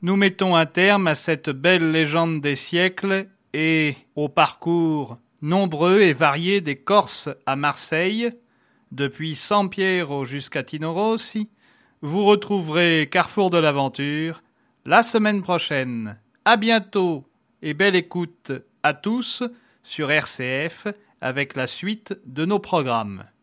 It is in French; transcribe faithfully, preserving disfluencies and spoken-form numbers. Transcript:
nous mettons un terme à cette belle légende des siècles et au parcours nombreux et varié des Corses à Marseille, depuis Sampiero jusqu'à Tino-Rossi. Vous retrouverez Carrefour de l'Aventure la semaine prochaine. À bientôt et belle écoute à tous sur R C F avec la suite de nos programmes.